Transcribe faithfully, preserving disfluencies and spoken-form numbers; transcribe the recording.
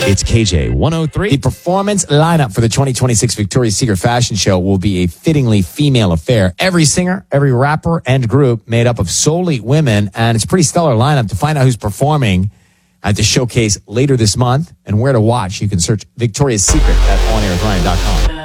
It's K J one oh three. The performance lineup for the twenty twenty-six Victoria's Secret Fashion Show will be a fittingly female affair. Every singer, every rapper, and group made up of solely women, and it's a pretty stellar lineup. To find out who's performing at the showcase later this month and where to watch, you can search Victoria's Secret at on air with ryan dot com.